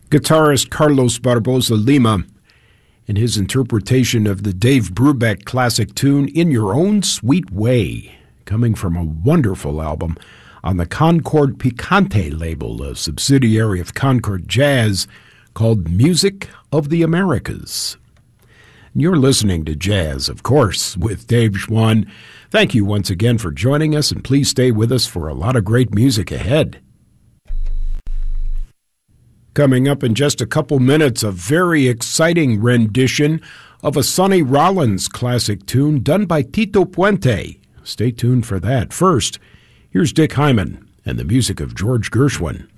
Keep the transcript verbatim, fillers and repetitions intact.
Guitarist Carlos Barboza Lima in his interpretation of the Dave Brubeck classic tune In Your Own Sweet Way, coming from a wonderful album on the Concord Picante label, a subsidiary of Concord Jazz, called Music of the Americas. You're listening to Jazz, of course, with Dave Schwann. Thank you once again for joining us, and please stay with us for a lot of great music ahead. Coming up in just a couple minutes, a very exciting rendition of a Sonny Rollins classic tune done by Tito Puente. Stay tuned for that. First, here's Dick Hyman and the music of George Gershwin.